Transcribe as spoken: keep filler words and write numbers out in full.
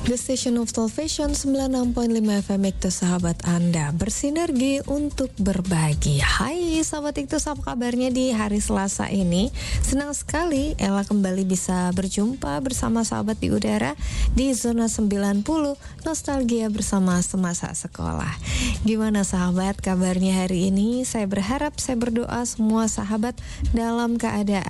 The Station of Salvation sembilan puluh enam koma lima F M Iktus, sahabat Anda bersinergi untuk berbagi. Hai sahabat Iktus, apa kabarnya di hari Selasa ini? Senang sekali Ella kembali bisa berjumpa bersama sahabat di udara di Zona sembilan puluh Nostalgia bersama semasa sekolah. Gimana sahabat kabarnya hari ini? Saya berharap, saya berdoa semua sahabat dalam keadaan